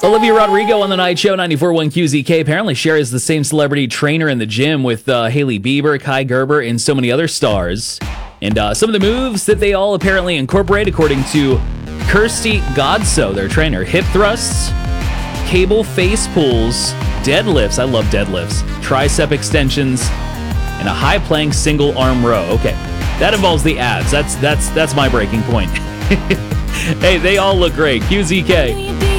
Olivia Rodrigo on the Night Show, 94.1 QZK, apparently shares the same celebrity trainer in the gym with Hailey Bieber, Kai Gerber, and so many other stars. And some of the moves that they all apparently incorporate, according to Kirsty Godso, their trainer: hip thrusts, cable face pulls, deadlifts — I love deadlifts — tricep extensions, and a high plank single arm row. Okay, that involves the abs. That's my breaking point. Hey, they all look great. QZK.